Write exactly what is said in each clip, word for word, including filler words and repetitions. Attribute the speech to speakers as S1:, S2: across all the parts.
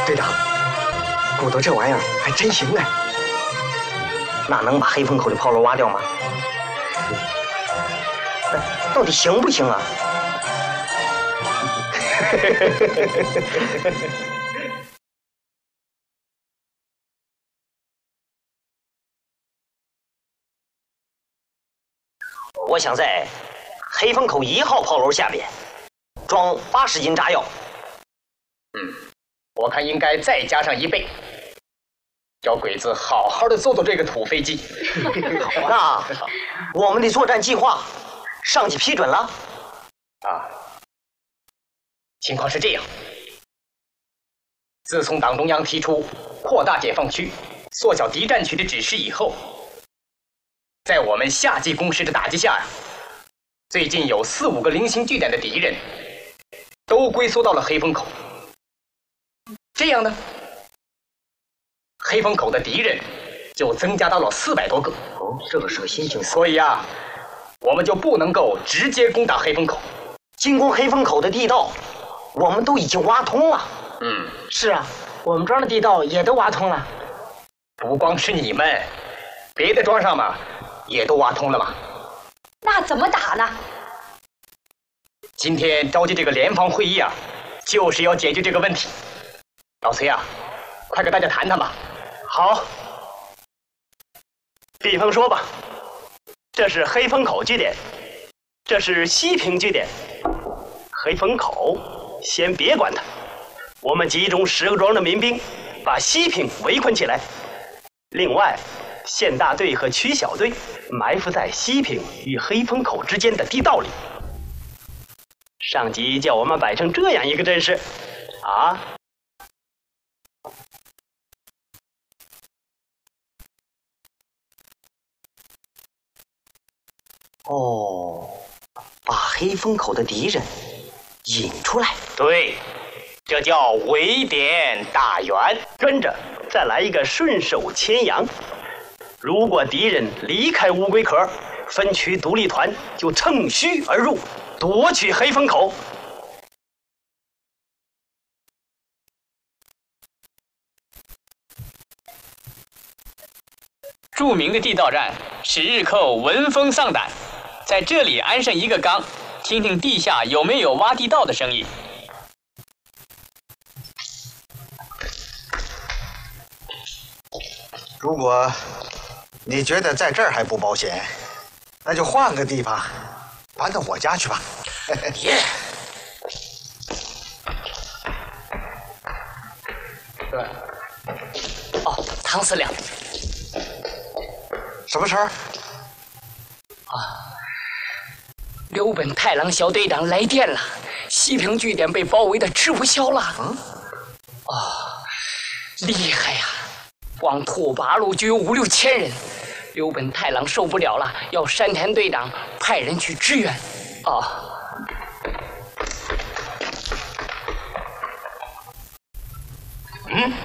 S1: 队长，鼓捣这玩意儿还真行哎。那能把黑风口的炮楼挖掉吗？到底行不行啊？我想在黑风口一号炮楼下边装八十斤炸药。
S2: 嗯，我看应该再加上一倍，叫鬼子好好的做做这个土飞机。
S1: 那我们的作战计划，上级批准了？
S2: 啊，情况是这样。自从党中央提出扩大解放区、缩小敌占区的指示以后，在我们夏季攻势的打击下呀，最近有四五个零星据点的敌人都龟缩到了黑风口。这样呢，黑风口的敌人就增加到了四百多个。
S1: 哦，这个是个新情况。
S2: 所以啊，我们就不能够直接攻打黑风口。
S1: 进攻黑风口的地道，我们都已经挖通了。
S2: 嗯，
S3: 是啊，我们庄的地道也都挖通了。
S2: 不光是你们，别的庄上嘛，也都挖通了嘛。
S4: 那怎么打呢？
S2: 今天召集这个联防会议啊，就是要解决这个问题。老崔啊，快跟大家谈谈吧。
S5: 好，比方说吧，这是黑风口据点，这是西平据点。黑风口先别管它，我们集中十个庄的民兵，把西平围困起来。另外，县大队和区小队埋伏在西平与黑风口之间的地道里。上级叫我们摆成这样一个阵势，啊。
S1: 哦，把黑风口的敌人引出来。
S2: 对，这叫围点打援。
S5: 跟着再来一个顺手牵羊。如果敌人离开乌龟壳，分区独立团就乘虚而入，夺取黑风口。
S6: 著名的地道战使日寇闻风丧胆，在这里安上一个缸，听听地下有没有挖地道的声音。
S7: 如果你觉得在这儿还不保险，那就换个地方，搬到我家去吧。
S1: 耶！
S2: 对。哦，唐司令。
S7: 什么事儿？
S3: 啊，刘本太郎小队长来电了，西平据点被包围的吃不消了。嗯。哦，厉害呀！光土八路就有五六千人。刘本太郎受不了了，要山田队长派人去支援。哦。
S1: 嗯。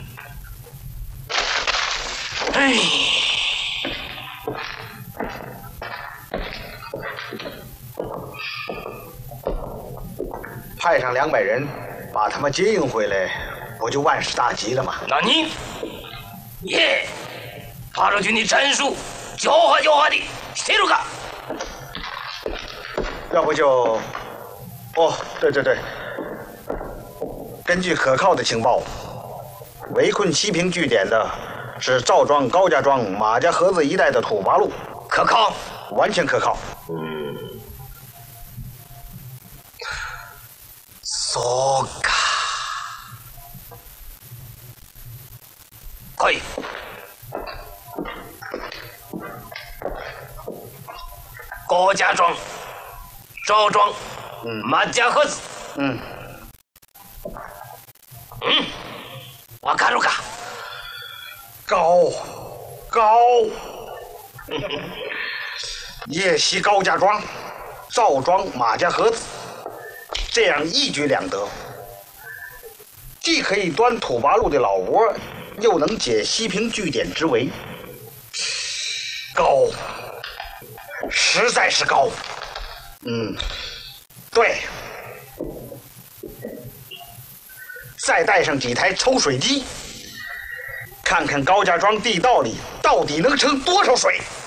S1: 哎。
S7: 派上两百人，把他们接应回来，不就万事大吉了吗？
S1: 那你，耶，八路军的战术，狡猾狡猾的，谁都干。
S7: 要不就，哦，对对对，根据可靠的情报，围困西平据点的是赵庄、高家庄、马家河子一带的土八路，
S1: 可靠，
S7: 完全可靠。
S1: 嗯。そうか。来い。高家庄、赵庄、嗯、马家河子。
S7: 嗯。
S1: 嗯。わかるか？
S7: 高，高。夜袭高家庄、赵庄、马家河子。这样一举两得，既可以端土八路的老窝，又能解西平据点之围，高，实在是高。嗯，对， 再带上几台抽水机，看看高家庄地道里到底能盛多少水。